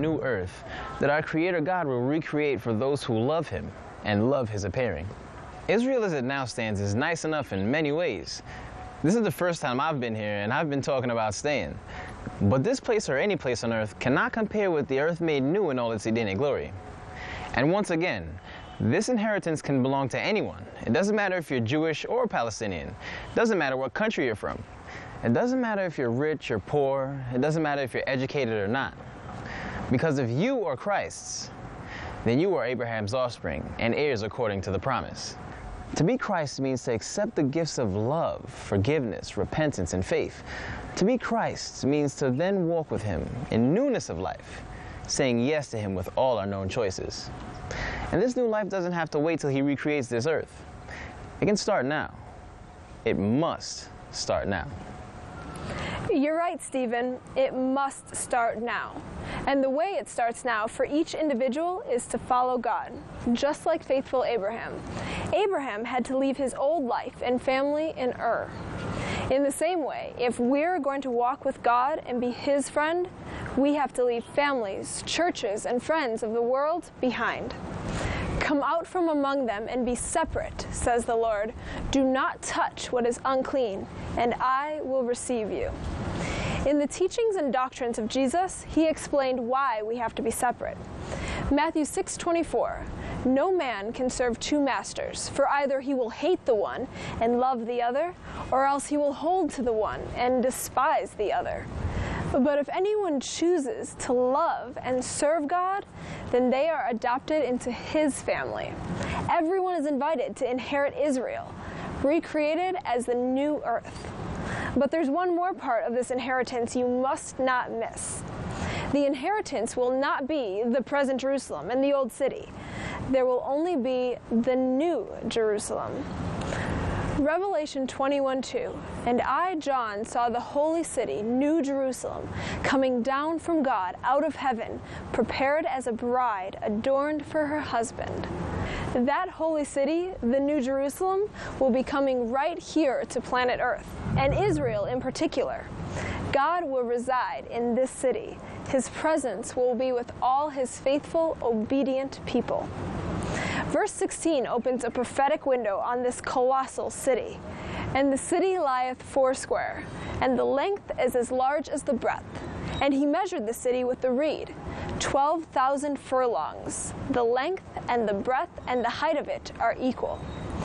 new earth that our Creator God will recreate for those who love Him and love His appearing. Israel as it now stands is nice enough in many ways. This is the first time I've been here, and I've been talking about staying. But this place or any place on earth cannot compare with the earth made new in all its Edenic glory. And once again, this inheritance can belong to anyone. It doesn't matter if you're Jewish or Palestinian. It doesn't matter what country you're from. It doesn't matter if you're rich or poor. It doesn't matter if you're educated or not. Because if you are Christ's, then you are Abraham's offspring and heirs according to the promise. To be Christ means to accept the gifts of love, forgiveness, repentance, and faith. To be Christ means to then walk with Him in newness of life, saying yes to Him with all our known choices. And this new life doesn't have to wait till He recreates this earth. It can start now. It must start now. You're right, Stephen. It must start now. And the way it starts now for each individual is to follow God, just like faithful Abraham. Abraham had to leave his old life and family in Ur. In the same way, if we're going to walk with God and be His friend, we have to leave families, churches, and friends of the world behind. Come out from among them and be separate, says the Lord. Do not touch what is unclean, and I will receive you. In the teachings and doctrines of Jesus, He explained why we have to be separate. Matthew 6:24, no man can serve two masters, for either he will hate the one and love the other, or else he will hold to the one and despise the other. But if anyone chooses to love and serve God, then they are adopted into His family. Everyone is invited to inherit Israel, recreated as the new earth. But there's one more part of this inheritance you must not miss. The inheritance will not be the present Jerusalem and the old city. There will only be the new Jerusalem. Revelation 21:2, and I, John, saw the holy city, New Jerusalem, coming down from God out of heaven, prepared as a bride adorned for her husband. That holy city, the New Jerusalem, will be coming right here to planet Earth, and Israel in particular. God will reside in this city. His presence will be with all His faithful, obedient people. Verse 16 opens a prophetic window on this colossal city. And the city lieth foursquare, and the length is as large as the breadth. And he measured the city with the reed, 12,000 furlongs. The length and the breadth and the height of it are equal.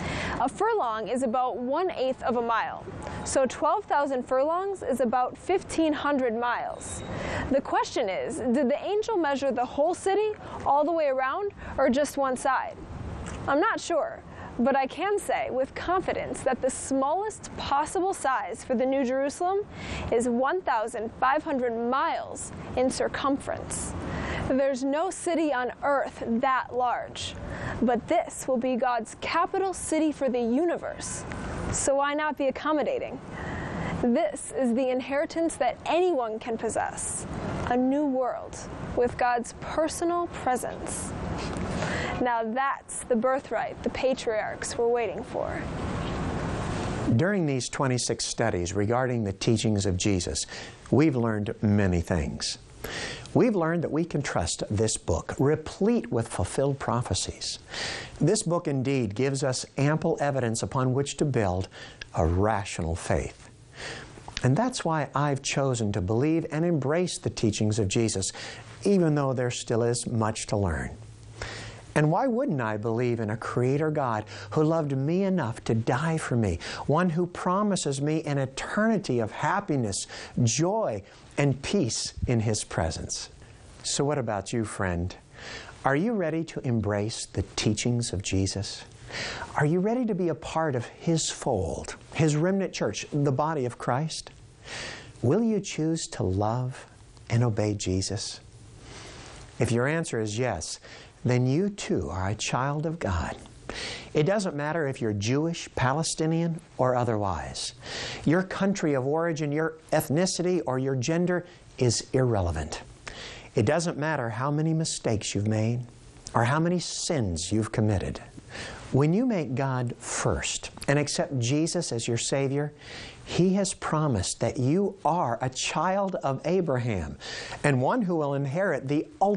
A furlong is about 1/8 of a mile, so 12,000 furlongs is about 1,500 miles. The question is, did the angel measure the whole city all the way around, or just one side? I'm not sure, but I can say with confidence that the smallest possible size for the New Jerusalem is 1,500 miles in circumference. There's no city on earth that large, but this will be God's capital city for the universe. So why not be accommodating? This is the inheritance that anyone can possess, a new world with God's personal presence. Now that's the birthright the patriarchs were waiting for. During these 26 studies regarding the teachings of Jesus, we've learned many things. We've learned that we can trust this book, replete with fulfilled prophecies. This book indeed gives us ample evidence upon which to build a rational faith. And that's why I've chosen to believe and embrace the teachings of Jesus, even though there still is much to learn. And why wouldn't I believe in a Creator God who loved me enough to die for me, one who promises me an eternity of happiness, joy, and peace in His presence? So what about you, friend? Are you ready to embrace the teachings of Jesus? Are you ready to be a part of His fold, His remnant church, the body of Christ? Will you choose to love and obey Jesus? If your answer is yes, then you too are a child of God. It doesn't matter if you're Jewish, Palestinian, or otherwise. Your country of origin, your ethnicity, or your gender is irrelevant. It doesn't matter how many mistakes you've made or how many sins you've committed. When you make God first and accept Jesus as your Savior, He has promised that you are a child of Abraham and one who will inherit the ultimate